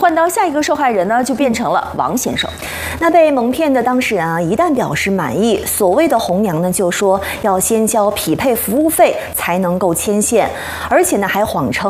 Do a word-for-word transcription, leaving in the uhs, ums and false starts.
换到下一个受害人呢，就变成了王先生。 那被蒙骗的当事人啊，一旦表示满意，所谓的红娘呢，就说要先交匹配服务费才能够牵线，而且呢还谎称。